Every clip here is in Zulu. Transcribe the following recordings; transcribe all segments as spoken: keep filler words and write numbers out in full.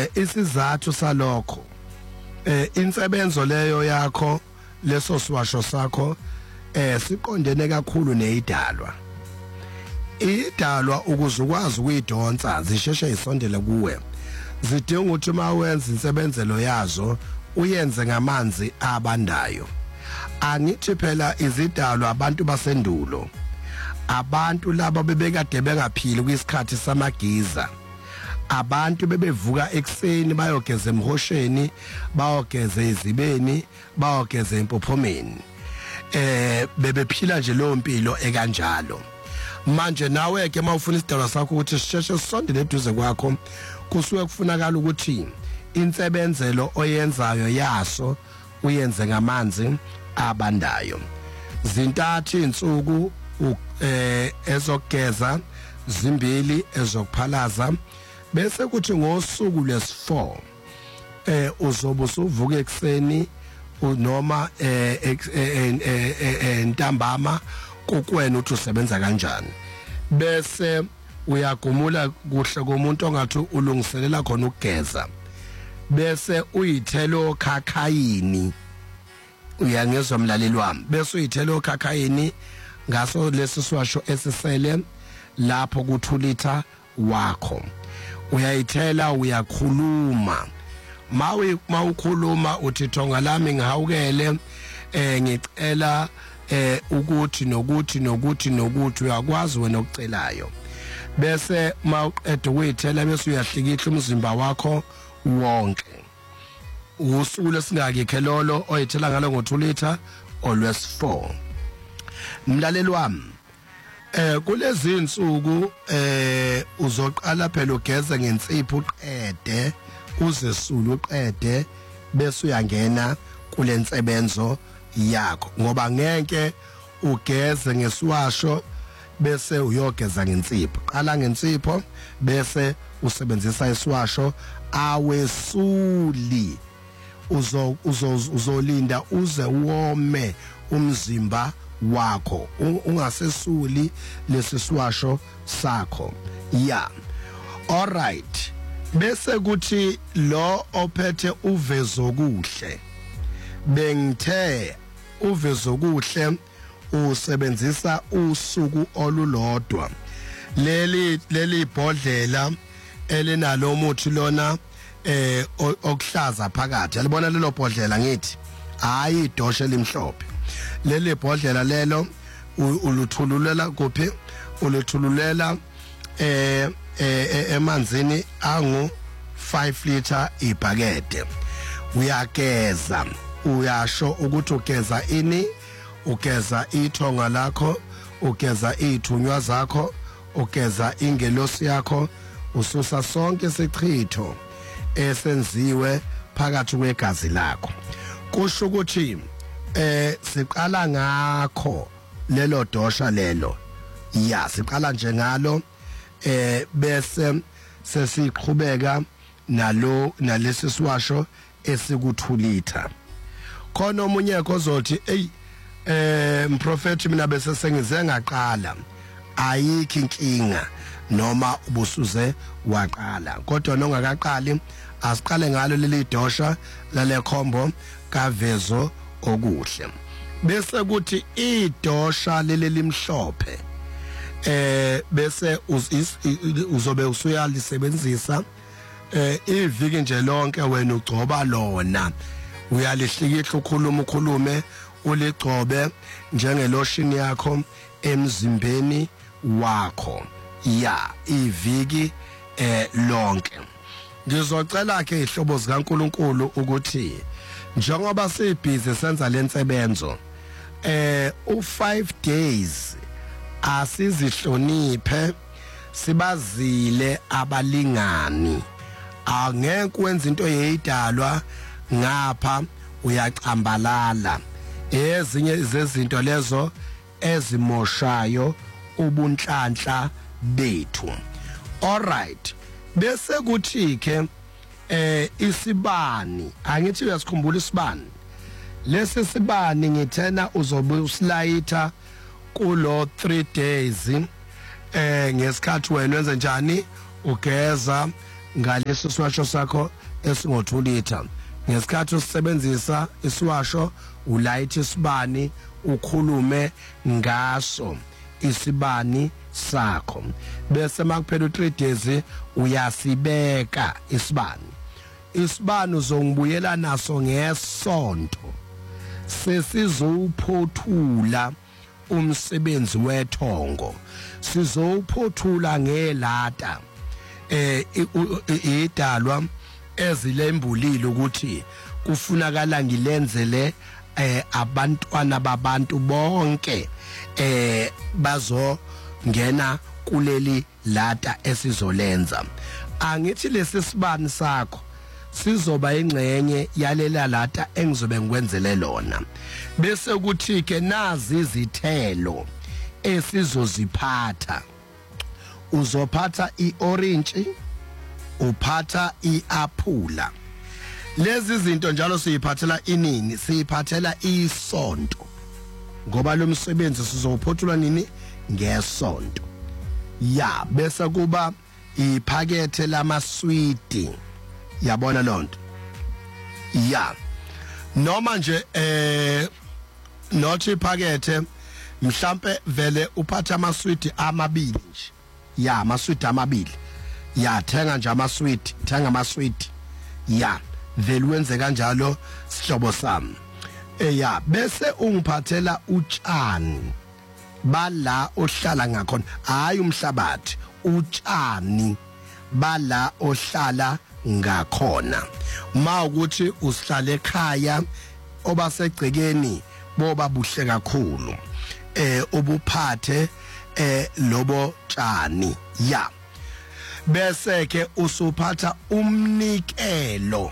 eh isizathu salokho eh insebenzo leyo yakho leso siwasho sakho eh siqondene kakhulu neidalwa idalwa ukuze ukwazi ukuyidonsa zisheshe isondele kuwe zidinga ukuthi mawenza insebenzelo yazo uyenze ngamanzi abandayo angithi phela izidalwa abantu basendulo abantu laba bebekade bengaphili kwisikhathi samagiza abantu bebevuka ekseni bayogeza emhosheni bayogeza izibeni bayogeza empophomeni eh bebephila nje lo mpilo ekanjalo manje nawe ke mawufuna isidalwa sakho ukuthi sisheshe sisondele eduze kwakho kusuke kufunakala ukuthi insebenzelo oyenzayo yaso uyenze ngamanzi abandayo zintathu insuku eh ezogeza zimbili ezokuphalaza bese kuthi ngosuku lesi-four eh uzobe usuvuka ekseni noma eh ntambama kokwena uthi usebenza kanjani bese uyagumula kuhle komuntu ongathi ulungiselela khona ukugeza bese uyithelo khakhayini uyangezwa mlaleli wami bese uyithelo khakhayini ngaso lesi siwasho esisele lapho kuthulitha wakho uyayithela uyakhuluma mawe mawukhuluma uthi thonga lami ngihawukele eh ngicela eh ukuthi nokuthi nokuthi nokuthi uyakwazi wena okucelayo bese mawuqeda ukuyithela bese uyahlikihla umzimba wakho wonke usuku lesingakhe lolo oyithela ngalo ngothulitha olwesi-four mlaleli wami eh kulezi insuku eh uzoqala phela ugeze ngensipho uqede uzesulu uqede bese uyangena kulensebenzo yakho ngoba ngeke ugeze ngesiwasho bese uyogeza ngensipho qala ngensipho bese usebenzisa isiwasho awesuli uzo uzolinda uze wome umzimba wakho ungasesuli lesisiwasho sakho ya all right bese kuthi lo ophethe uvezokuhle bengithe uvezokuhle usebenzisa usuku olulodwa leli leli bhodlela elinalo umuthi lona eh okuhlaza phakathi yalibona lelo bhodlela ngithi hayi idoshe limhlophe leli bhodlela lelo uluthululela kuphi uluthululela eh emanzini angu five liter ibhakede uyageza uyasho ukuthi ugeza ini ugeza ithonga lakho ugeza ithunywa zakho ugeza ingelosi yakho ususa sonke isichitho esenziwe phakathi kwegazi lakho kusho ukuthi eh siqala ngakho lelo dosha lelo ya siqala nje ngalo eh bese sesiqhubeka nalo nalesi siwasho esikuthulitha khona omunye kozothi ey eh mprofeti mina bese sengize ngaqala ayikho inkinga noma ubusuze waqala kodwa nongakaqali asiqale ngalo leli dosha lale khombo kavezo okuhle bese kuthi idosha leli limhlophe eh bese uzobe usuyalisebenzisa eh iviki nje lonke wena ugcoba lona uyalihlikihla ukhuluma ukhulume uligcobe njengelotion yakho emzimbeni wakho ya iviki eh lonke ngizocela ke ihlobo zikaNkuluNkulu ukuthi njengoba sibhizi senza lensebenzo eh u five days asizihloniphe sibazile abalingani angeke wenza into yeyidalwa ngapha uyacambalala ezinye zezinto lezo ezimoshayo ubunhlanhla bethu all right bese kuthi ke eh isibani angithi uyasikhumbula isibani lesi sibani ngithena uzobe usilayitha kulo three days eh ngesikhathi wena wenza njani ugeza ngaleso siwasho sakho esingo two liter ngesikhathi usebenzisa isiwasho ulight isibani ukhulume ngaso isibani sakho bese makuphela three days uyasibeka isibani isibani uzongibuyela naso ngesonto sesizophothula umsebenzi wethongo sizophothula ngelata eh idalwa ezilembulile ukuthi kufunakala ngilenzele eh abantwana babantu bonke eh bazo ngena kuleli lata esizolenza angithi lesi sibani sakho sizoba ingcenye yalela lata engizobe ngikwenzele lona bese kuthi ke nazi izithelo esizoziphatha uzophatha iorange uphatha iapula lezi zinto njalo siyiphathela inini siyiphathela isonto ngoba lo msebenzi sizophothula nini ngesonto ya bese kuba iphakethe lama sweet yabona lonto ya noma nje eh not iphakethe mhlambe vele uphatha ama sweet amabili nje ya ama sweet amabili ya thenga nje ama sweet thenga ama sweet ya vele wenze kanjalo sihlobo sami eya bese ungiphathela utshani bala ohlala ngakhona hayi umhlabathi utshani bala ohlala ngakhona ma ukuthi usihlala ekhaya obasegcekeni boba buhle kakhulu eh ubuphathe eh lobo tshani ya bese ke usuphatha umnikelo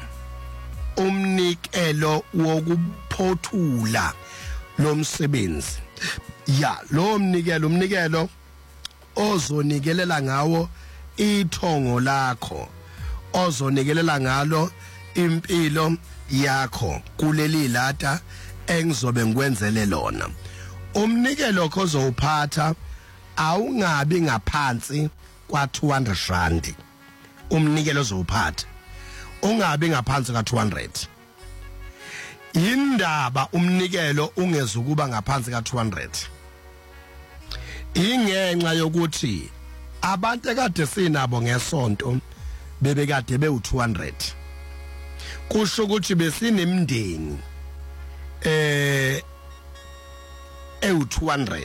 umnikelo wokuphothula lo msebenzi ya lo mnikelo umnikelo ozonikelela ngawo ithongo lakho ozonikelela ngalo impilo yakho kuleli lata engizobe ngikwenzele lona umnikelo kozowuphatha awungabi ngaphansi kwa two hundred rand umnikelo ozowuphatha ungabi ngaphansi ka two hundred indaba umnikelo ungezukuba ngaphansi ka two hundred ingenxa yokuthi abantu ekade sinabo ngesonto bebekade be two hundred kusho ukuthi besinemndeni eh e two hundred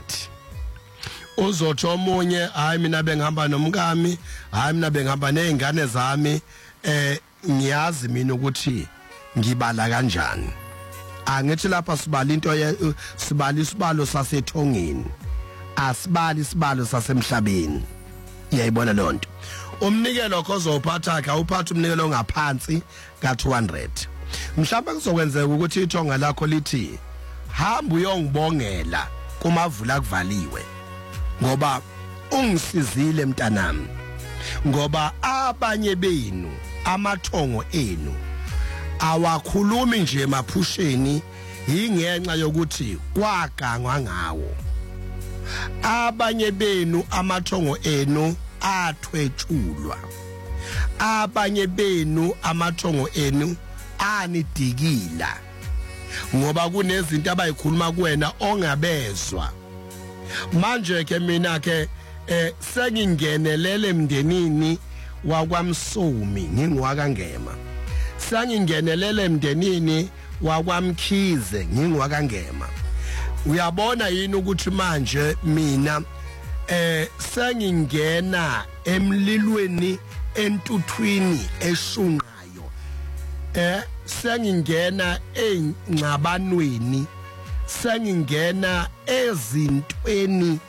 uzothi omunye hayi mina bengihamba nomkami hayi mina bengihamba nezingane zami eh ngiyazi mina ukuthi ngibala kanjani angithi lapha sibala into sibala isibalo sasethongeni asibali isibalo sasemhlabeni iyayibona lonto umnikelo kozophatha ka uphatha umnikelo ongaphansi ka two hundred mhlawumbe kuzokwenzeka ukuthi ithonga lakho lithi hamba uyongibongela kumavula kuvaliwe ngoba ungisizile mntanami ngoba abanye benu amathongo enu awakhulumi nje emaphusheni ingenxa yokuthi kwagangwa ngawo abanye benu amathongo enu athwetshulwa abanye benu amathongo enu anidikila ngoba kunezinto abayikhuluma kuwena ongabezwa manje ke mina ke eh sengingenelele emndenini wakwamsumi ngingwakangema sengingenelele emndenini wakwamkhize ngingwakangema uyabona yini ukuthi manje mina eh sengingena emlilweni entuthwini eshunqayo eh sengingena engcabanweni sengingena ezintweni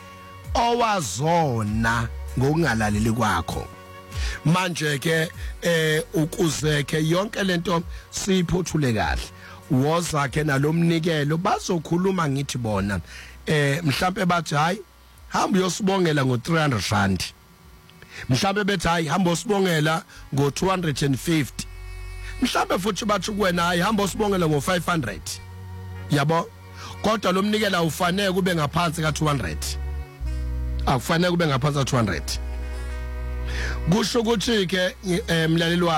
owazona ngokungalaleli kwakho manje ke eh ukuze ke yonke lento siphothule kahle woza ke nalomnikelo bazokhuluma ngithi bona eh mhlambe bathi hayi hamba uyosibongela ngo three hundred rand mhlambe bethi hayi hamba usibongela ngo two hundred fifty mhlambe futhi bathi kuwena hayi hamba usibongela ngo five hundred yabo kodwa lo mnikela ufanele kube ngaphansi ka two hundred akufanele kube ngaphansi ka two hundred kusho ukuthi ke mlaleli